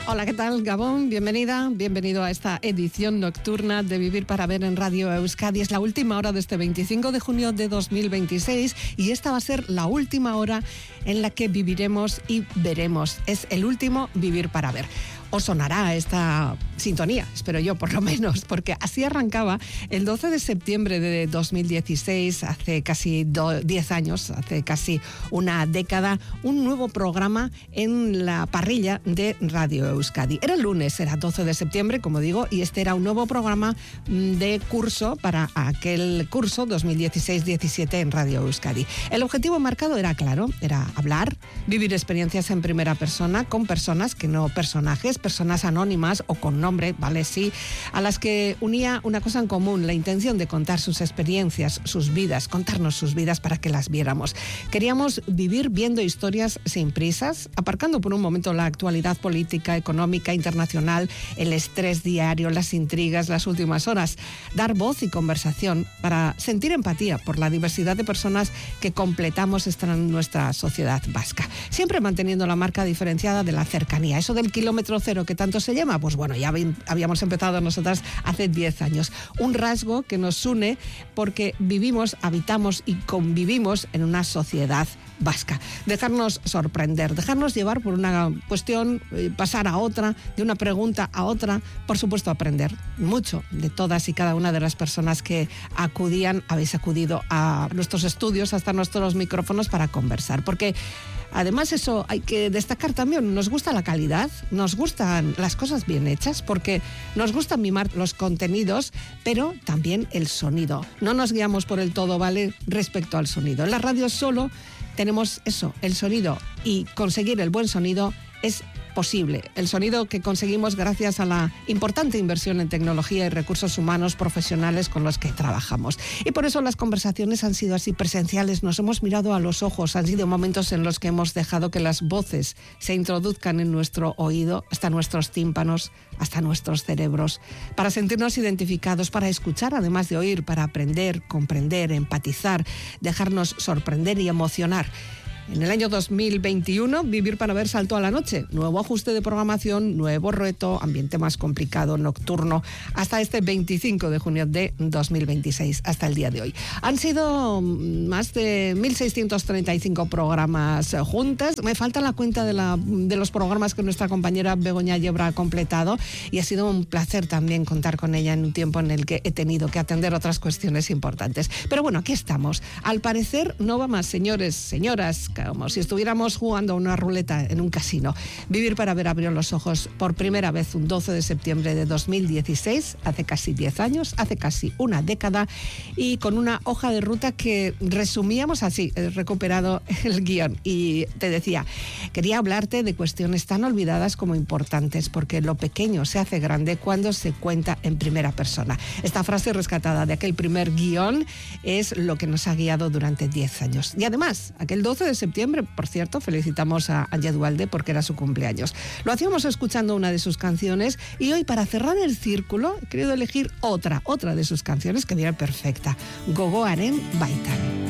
Hola, ¿qué tal, Gabón? Bienvenida, bienvenido a esta edición nocturna de Vivir para Ver en Radio Euskadi. Es la última hora de este 25 de junio de 2026 y esta va a ser la última hora en la que viviremos y veremos. Es el último Vivir para Ver. Os sonará esta sintonía, espero yo por lo menos, porque así arrancaba el 12 de septiembre de 2016, hace casi 10 años, hace casi una década, un nuevo programa en la parrilla de Radio Euskadi. Era el lunes, era 12 de septiembre, como digo, y este era un nuevo programa de curso para aquel curso 2016-17 en Radio Euskadi. El objetivo marcado era claro, era hablar, vivir experiencias en primera persona con personas que no personajes, personas anónimas o con nombre, ¿vale? Sí, a las que unía una cosa en común, la intención de contar sus experiencias, sus vidas, contarnos sus vidas para que las viéramos. Queríamos vivir viendo historias sin prisas, aparcando por un momento la actualidad política, económica, internacional, el estrés diario, las intrigas, las últimas horas, dar voz y conversación para sentir empatía por la diversidad de personas que completamos en nuestra sociedad vasca. Siempre manteniendo la marca diferenciada de la cercanía, eso del kilómetro cero que tanto se llama, pues bueno, ya habíamos empezado nosotras hace 10 años. Un rasgo que nos une porque vivimos, habitamos y convivimos en una sociedad vasca. Dejarnos sorprender, dejarnos llevar por una cuestión, pasar a otra, de una pregunta a otra, por supuesto aprender mucho de todas y cada una de las personas que habéis acudido a nuestros estudios, hasta nuestros micrófonos para conversar, porque además eso hay que destacar también, nos gusta la calidad, nos gustan las cosas bien hechas, porque nos gusta mimar los contenidos, pero también el sonido. No nos guiamos por el todo, ¿vale? Respecto al sonido. En la radio solo tenemos eso, el sonido, y conseguir el buen sonido es posible. El sonido que conseguimos gracias a la importante inversión en tecnología y recursos humanos profesionales con los que trabajamos. Y por eso las conversaciones han sido así presenciales, nos hemos mirado a los ojos, han sido momentos en los que hemos dejado que las voces se introduzcan en nuestro oído, hasta nuestros tímpanos, hasta nuestros cerebros, para sentirnos identificados, para escuchar además de oír, para aprender, comprender, empatizar, dejarnos sorprender y emocionar. En el año 2021, Vivir para Ver saltó a la noche. Nuevo ajuste de programación, nuevo reto, ambiente más complicado, nocturno, hasta este 25 de junio de 2026, hasta el día de hoy. Han sido más de 1.635 programas juntas. Me falta la cuenta de los programas que nuestra compañera Begoña Yebra ha completado, y ha sido un placer también contar con ella en un tiempo en el que he tenido que atender otras cuestiones importantes. Pero bueno, aquí estamos. Al parecer no va más, señores, señoras, como si estuviéramos jugando a una ruleta en un casino. Vivir para Ver abrió los ojos por primera vez un 12 de septiembre de 2016, hace casi 10 años, hace casi una década, y con una hoja de ruta que resumíamos así. He recuperado el guión y te decía, quería hablarte de cuestiones tan olvidadas como importantes, porque lo pequeño se hace grande cuando se cuenta en primera persona. Esta frase rescatada de aquel primer guión es lo que nos ha guiado durante 10 años. Y además, aquel 12 de septiembre, por cierto, felicitamos a Anya Dualde porque era su cumpleaños. Lo hacíamos escuchando una de sus canciones, y hoy, para cerrar el círculo, he querido elegir otra de sus canciones que viene perfecta, Gogoaren Baitan.